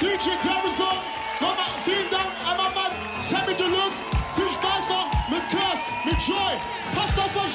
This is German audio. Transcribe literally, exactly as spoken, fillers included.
D J Davidson, nochmal vielen Dank an meinen Mann Sammy Deluxe. Viel Spaß noch mit Curse, mit Joy. Passt auf euch